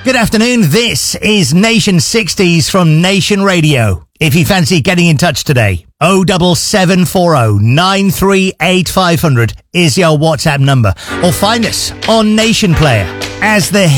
Good afternoon. This is Nation 60s from Nation Radio. If you fancy getting in touch today, 07740 938 500 is your WhatsApp number. Or find us on Nation Player as the